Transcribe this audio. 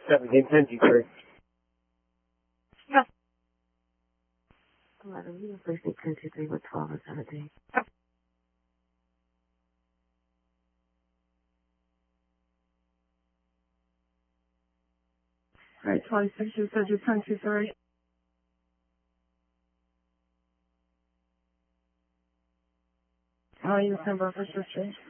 1710 Yes. 11, you replace me 1023 with 12 and 17. Alright, 26, you said you're 1023. How are you, December 1st,